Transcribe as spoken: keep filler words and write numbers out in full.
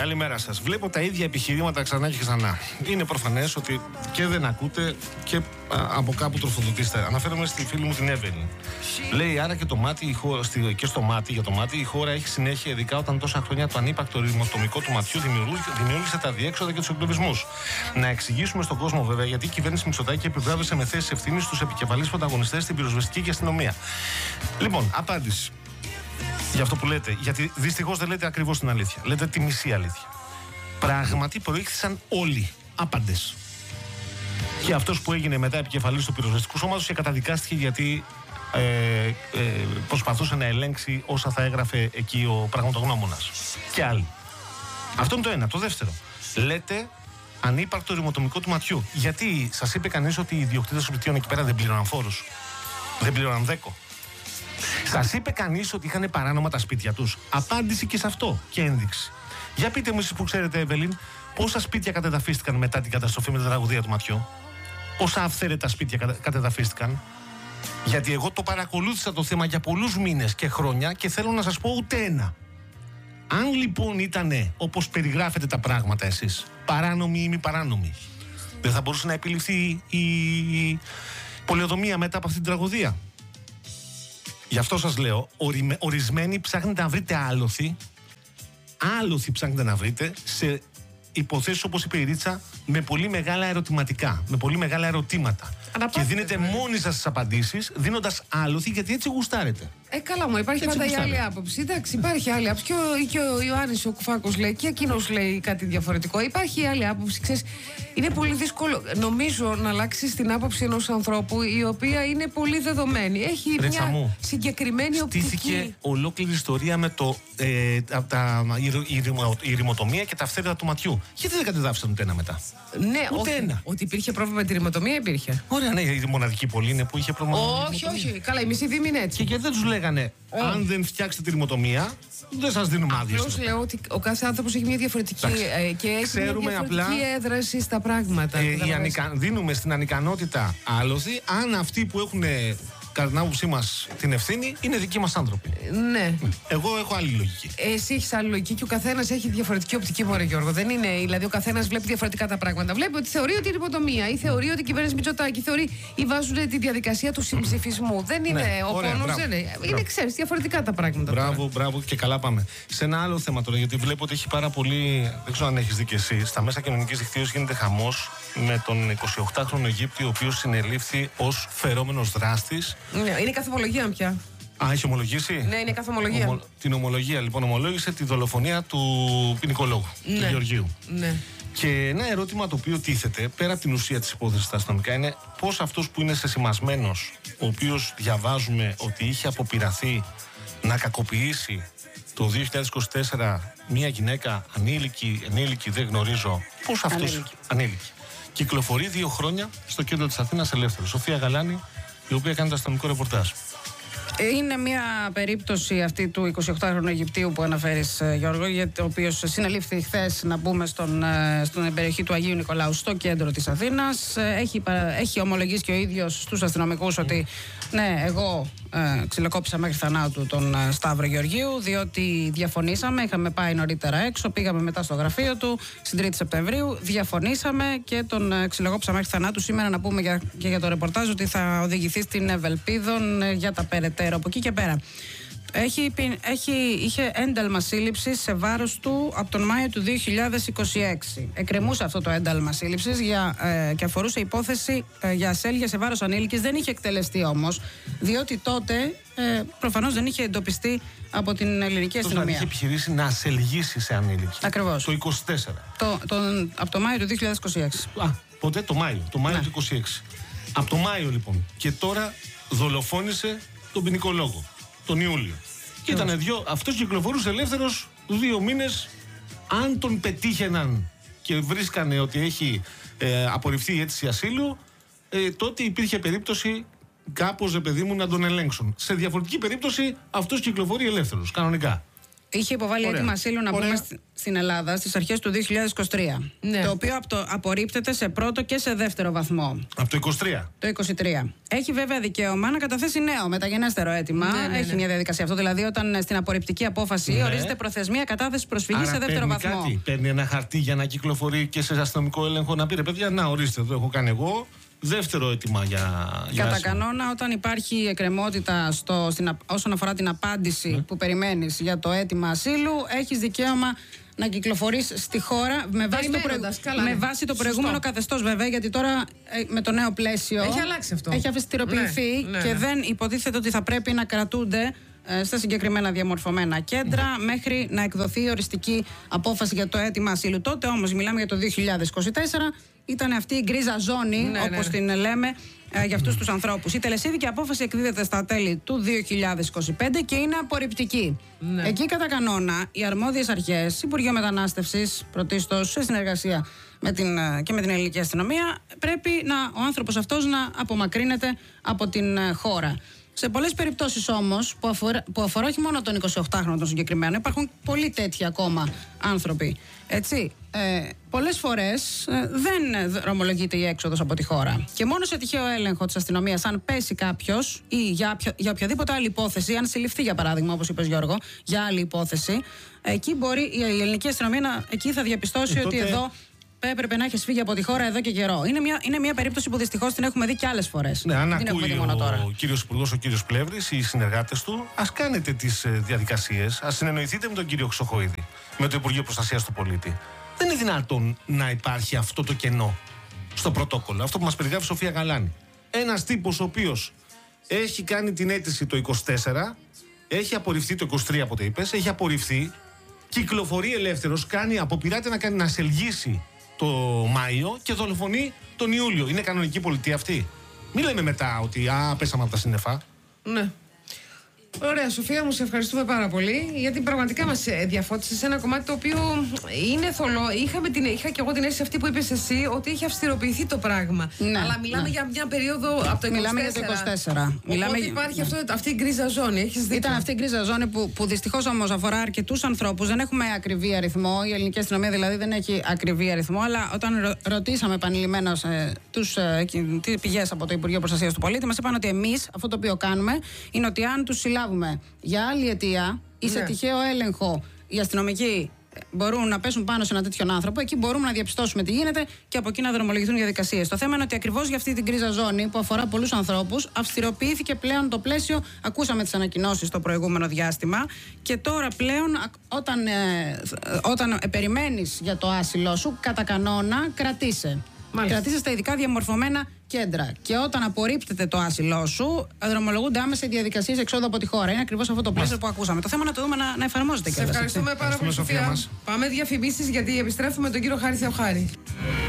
Καλημέρα σας. Βλέπω τα ίδια επιχειρήματα ξανά και ξανά. Είναι προφανές ότι και δεν ακούτε και α, από κάπου τροφοδοτήσετε. Αναφέρομαι στη φίλη μου την Εύελιν. Λέει άρα και, το μάτι, η χώρα, στη, και στο μάτι, για το μάτι η χώρα έχει συνέχεια, ειδικά όταν τόσα χρόνια το ανύπαρκτο ρημοτομικό του ματιού δημιούργησε τα διέξοδα και τους εγκλωβισμούς. Να εξηγήσουμε στον κόσμο βέβαια γιατί η κυβέρνηση Μητσοτάκη επιβράβευσε με θέσεις ευθύνης στους επικεφαλείς πρωταγωνιστές στην πυροσβεστική και αστυνομία. Λοιπόν, απάντηση. Για αυτό που λέτε, γιατί δυστυχώς δεν λέτε ακριβώς την αλήθεια. Λέτε τη μισή αλήθεια. Πράγματι προήχθησαν όλοι άπαντες. Και αυτός που έγινε μετά επικεφαλής του πυροσβεστικού σώματος και καταδικάστηκε γιατί ε, ε, προσπαθούσε να ελέγξει όσα θα έγραφε εκεί ο πραγματογνώμονας. Και άλλοι. Αυτό είναι το ένα. Το δεύτερο. Λέτε ανύπαρκτο ρημοτομικό του ματιού. Γιατί σας είπε κανείς ότι οι ιδιοκτήτες των σπιτιών εκεί πέρα δεν πλήρωναν φόρους? Δεν πλήρωναν δέκο? Σας είπε κανείς ότι είχαν παράνομα τα σπίτια τους? Απάντηση και σε αυτό και ένδειξη. Για πείτε μου εσείς που ξέρετε, Εύελιν, πόσα σπίτια κατεδαφίστηκαν μετά την καταστροφή με την τραγωδία του ματιού? Πόσα αυθαίρετα σπίτια κατε, κατεδαφίστηκαν? Γιατί εγώ το παρακολούθησα το θέμα για πολλούς μήνες και χρόνια και θέλω να σας πω ούτε ένα. Αν λοιπόν ήτανε όπως περιγράφετε τα πράγματα εσείς, παράνομοι ή μη παράνομοι, δεν θα μπορούσε να επιληφθεί η, η πολεοδομία μετά από αυτή την τραγωδία? Γι' αυτό σας λέω, ορι, ορισμένοι ψάχνετε να βρείτε άλοθη, άλοθη ψάχνετε να βρείτε σε υποθέσεις όπως είπε η Ρίτσα, με πολύ μεγάλα ερωτηματικά, με πολύ μεγάλα ερωτήματα. Και δίνετε μόνοι σας τις απαντήσεις, δίνοντας άλοθη, γιατί έτσι γουστάρετε. Ε, καλά μου, υπάρχει πάντα η άλλη άποψη. Εντάξει, υπάρχει άλλη άποψη. Και ο, και ο Ιωάννης ο Κουφάκος λέει και εκείνος λέει κάτι διαφορετικό. Υπάρχει η άλλη άποψη. Ξέρεις, είναι πολύ δύσκολο, νομίζω, να αλλάξει την άποψη ενός ανθρώπου η οποία είναι πολύ δεδομένη. Έχει Ρέτσα μια μου, συγκεκριμένη οπτική. στήθηκε ολόκληρη ιστορία με το, ε, τα, η, η, η ρημοτομία και τα αυθαίρετα του ματιού. Γιατί δεν κατεδάφισαν ούτε ένα μετά? Ναι, ούτε όχι, ένα. ότι υπήρχε πρόβλημα με τη ρημοτομία, υπήρχε. Ωραία, ναι, η μοναδική πόλη είναι που είχε πρόβλημα. Όχι, όχι. Καλά, η μισή δήμη είναι έτσι. Και γιατί δεν τους λέγανε, oh. αν δεν φτιάξετε τη ρημοτομία, δεν σας δίνουμε άδειες? Απλώς λέω ότι ο κάθε άνθρωπος έχει μια διαφορετική ε, και έχει Ξέρουμε μια διαφορετική απλά, έδραση στα πράγματα. Ε, η ανικα... Δίνουμε στην ανικανότητα άλοθη αν αυτοί που έχουν κατά την άποψή μας την ευθύνη είναι δικοί μας άνθρωποι. Ναι. Εγώ έχω άλλη λογική. Εσύ έχεις άλλη λογική και ο καθένας έχει διαφορετική οπτική, μωρέ Γιώργο. Δεν είναι, δηλαδή ο καθένας βλέπει διαφορετικά τα πράγματα. Βλέπει ότι θεωρεί ότι είναι υποτομία ή θεωρεί ότι η κυβέρνηση Μητσοτάκη θεωρεί ή βάζουν τη διαδικασία του συμψηφισμού. Δεν είναι ναι, ο πόνος, δεν είναι. Είναι, ξέρεις, διαφορετικά τα πράγματα. Μπράβο, τώρα. μπράβο και καλά πάμε. Σε ένα άλλο θέμα τώρα, γιατί βλέπω ότι έχει πάρα πολύ. Δεν ξέρω αν έχεις δει και εσύ. Στα μέσα κοινωνικής δικτύωσης γίνεται χαμός με τον εικοσιοκτάχρονο Αιγύπτιο, ο οποίος συνελήφθη ως φερόμενος δράστης. Ναι, είναι καθομολογία πια. Α, έχει ομολογήσει. Ναι, είναι καθομολογία. Ομο... Την ομολογία λοιπόν ομολόγησε τη δολοφονία του ποινικολόγου, ναι. του Γεωργίου. Ναι. Και ένα ερώτημα το οποίο τίθεται πέρα από την ουσία της υπόθεσης στα αστυνομικά είναι πώς αυτός που είναι σεσημασμένος, ο οποίος διαβάζουμε ότι είχε αποπειραθεί να κακοποιήσει το δύο χιλιάδες είκοσι τέσσερα μία γυναίκα ανήλικη, ενήλικη, δεν γνωρίζω, πώς αυτός ανήλικη. ανήλικη κυκλοφορεί δύο χρόνια στο κέντρο της Αθήνας ελεύθερος. Σοφία Γαλάνη, η οποία κάνει το αστυνομικό ρεπορτάζ. Είναι μια περίπτωση αυτή του εικοσιοκτάχρονου Αιγυπτίου που αναφέρεις, Γιώργο, ο οποίος συνελήφθη χθες, να μπούμε στον, στην περιοχή του Αγίου Νικολάου, στο κέντρο της Αθήνας. Έχει, έχει ομολογήσει και ο ίδιος στους αστυνομικούς ότι ναι, εγώ ε, ξυλοκόπησα μέχρι θανάτου τον ε, Σταύρο Γεωργίου, διότι διαφωνήσαμε. Είχαμε πάει νωρίτερα έξω, πήγαμε μετά στο γραφείο του στην τρίτη Σεπτεμβρίου, διαφωνήσαμε και τον ε, ξυλοκόπησα μέχρι θανάτου. Σήμερα να πούμε για, και για το ρεπορτάζ ότι θα οδηγηθεί στην Ευελπίδων ε, για τα περαιτέρω από εκεί και πέρα. Έχει, έχει, είχε ένταλμα σύλληψης σε βάρος του από τον Μάιο του δύο χιλιάδες είκοσι έξι. Εκκρεμούσε αυτό το ένταλμα σύλληψης ε, και αφορούσε υπόθεση ε, για ασέλγεια σε βάρος ανήλικης. Δεν είχε εκτελεστεί όμως, διότι τότε ε, προφανώς δεν είχε εντοπιστεί από την ελληνική αστυνομία. Δεν είχε επιχειρήσει να ασελγήσει σε ανήλικη. Ακριβώς. Το είκοσι τέσσερα. Το, το, από το Μάιο του δύο χιλιάδες είκοσι έξι. Α, ποτέ το Μάιο. Το Μάιο ναι. του είκοσι έξι. Από το Μάιο λοιπόν. Και τώρα δολοφόνησε τον ποινικολόγο. Τον Ιούλιο. Και ήταν δυο, αυτός κυκλοφορούσε ελεύθερος δύο μήνες. Αν τον πετύχαιναν και βρίσκανε ότι έχει ε, απορριφθεί η αίτηση ασύλου, ε, τότε υπήρχε περίπτωση κάπως, ρε παιδί μου, να τον ελέγξουν. Σε διαφορετική περίπτωση αυτός κυκλοφορεί ελεύθερος, κανονικά. Είχε υποβάλει έτοιμα ασύλου να πούμε στην Ελλάδα στις αρχές του δύο χιλιάδες είκοσι τρία. Ναι. Το οποίο απο, απορρίπτεται σε πρώτο και σε δεύτερο βαθμό. Από το είκοσι τρία. Το είκοσι τρία. Έχει βέβαια δικαίωμα να καταθέσει νέο μεταγενέστερο αίτημα. Ναι, ναι, ναι. Έχει μια διαδικασία αυτό. Δηλαδή, όταν στην απορριπτική απόφαση ναι. ορίζεται προθεσμία κατάθεση προσφυγής σε δεύτερο παίρνει βαθμό. Κάτι. Παίρνει ένα χαρτί για να κυκλοφορεί και σε αστυνομικό έλεγχο να πει ρε παιδιά, να ορίστε, εδώ έχω κάνει εγώ. Δεύτερο αίτημα για. για Κατά άσυλο. κανόνα, όταν υπάρχει εκκρεμότητα στο, στην, όσον αφορά την απάντηση ναι. που περιμένεις για το αίτημα ασύλου, έχεις δικαίωμα να κυκλοφορείς στη χώρα με βάση το, προηγ... καλά, με ναι. βάση το προηγούμενο καθεστώς, βέβαια, γιατί τώρα ε, με το νέο πλαίσιο. Έχει αλλάξει αυτό. Έχει αυστηροποιηθεί ναι, ναι, και ναι. δεν υποτίθεται ότι θα πρέπει να κρατούνται ε, στα συγκεκριμένα διαμορφωμένα κέντρα ναι. μέχρι να εκδοθεί οριστική απόφαση για το αίτημα ασύλου. Τότε όμως, μιλάμε για το δύο χιλιάδες είκοσι τέσσερα. Ήταν αυτή η γκρίζα ζώνη, ναι, όπως ναι, ναι. την λέμε, ε, για αυτούς τους ανθρώπους. Η τελεσίδικη απόφαση εκδίδεται στα τέλη του δύο χιλιάδες είκοσι πέντε και είναι απορριπτική. Ναι. Εκεί, κατά κανόνα, οι αρμόδιες αρχές, Υπουργείο Μετανάστευσης, πρωτίστως σε συνεργασία με την, και με την ελληνική αστυνομία, πρέπει να, ο άνθρωπος αυτός να απομακρύνεται από την χώρα. Σε πολλές περιπτώσεις όμως, που αφορά, που αφορά όχι μόνο τον εικοσιοκτάχρονο τον συγκεκριμένο, υπάρχουν πολλοί τέτοιοι ακόμα άνθρωποι. Έτσι, ε, πολλές φορές ε, δεν δρομολογείται η έξοδος από τη χώρα. Και μόνο σε τυχαίο έλεγχο της αστυνομίας, αν πέσει κάποιος ή για, για οποιαδήποτε άλλη υπόθεση, αν συλληφθεί για παράδειγμα, όπως είπες Γιώργο, για άλλη υπόθεση, εκεί μπορεί η ελληνική αστυνομία να, εκεί θα διαπιστώσει ε, ότι τότε... εδώ έπρεπε να έχει φύγει από τη χώρα εδώ και καιρό. Είναι μια, είναι μια περίπτωση που δυστυχώς την έχουμε δει και άλλες φορές. Ναι, αν ακούει ο κύριος Υπουργός, ο κύριος Πλεύρης, οι συνεργάτες του, ας κάνετε τις διαδικασίες, ας συνεννοηθείτε με τον κύριο Χρυσοχοΐδη, με το Υπουργείο Προστασίας του Πολίτη. Δεν είναι δυνατόν να υπάρχει αυτό το κενό στο πρωτόκολλο. Αυτό που μας περιγράφει η Σοφία Γαλάνη. Ένας τύπος ο οποίος έχει κάνει την αίτηση το είκοσι τέσσερα, έχει απορριφθεί το είκοσι τρία από ό,τι είπες, έχει απορριφθεί, κυκλοφορεί ελεύθερος, κάνει, αποπειράται να κάνει να σελγίσει το Μάιο και δολοφονεί τον Ιούλιο. Είναι κανονική πολιτεία αυτή? Μην λέμε μετά ότι α, πέσαμε από τα σύννεφα. Ναι. Ωραία, Σοφία, μου σε ευχαριστούμε πάρα πολύ, γιατί πραγματικά μας διαφώτισες σε ένα κομμάτι το οποίο είναι θολό. Είχαμε την, είχα και εγώ την αίσθηση αυτή που είπες εσύ, ότι έχει αυστηροποιηθεί το πράγμα. Ναι, αλλά μιλάμε ναι. για μια περίοδο από το είκοσι τέσσερα. Μιλάμε για το είκοσι τέσσερα. Μιλάμε... υπάρχει ναι. αυτό, αυτή η γκρίζα ζώνη. Έχεις δίκιο. Ήταν αυτή η γκρίζα ζώνη που, που δυστυχώς όμως αφορά αρκετούς ανθρώπους. Δεν έχουμε ακριβή αριθμό. Η ελληνική αστυνομία δηλαδή δεν έχει ακριβή αριθμό. Αλλά όταν ρω, ρωτήσαμε επανειλημμένως ε, τους ε, πηγές από το Υπουργείο Προστασίας του Πολίτη, μας είπαν ότι εμείς αυτό το οποίο κάνουμε είναι ότι αν τους συλλάβουμε για άλλη αιτία ή σε ναι. τυχαίο έλεγχο οι αστυνομικοί μπορούν να πέσουν πάνω σε έναν τέτοιον άνθρωπο, εκεί μπορούμε να διαπιστώσουμε τι γίνεται και από εκεί να δρομολογηθούν διαδικασίες. Το θέμα είναι ότι ακριβώς για αυτή την γκρίζα ζώνη που αφορά πολλούς ανθρώπους αυστηροποιήθηκε πλέον το πλαίσιο. Ακούσαμε τις ανακοινώσεις το προηγούμενο διάστημα και τώρα πλέον όταν, ε, όταν ε, περιμένεις για το άσυλό σου, κατά κανόνα κρατείσαι. Κρατείσαι στα ειδικά διαμορφωμένα κέντρα. Και όταν απορρίπτεται το άσυλό σου, δρομολογούνται άμεσα οι διαδικασίες εξόδου από τη χώρα. Είναι ακριβώς αυτό το πλαίσιο που ακούσαμε. Το θέμα είναι να το δούμε να, να εφαρμόζεται και. Σε ευχαριστούμε πάρα πολύ, Σοφία. Πάμε διαφημίσεις, γιατί επιστρέφουμε τον κύριο Χάρη Θεοχάρη.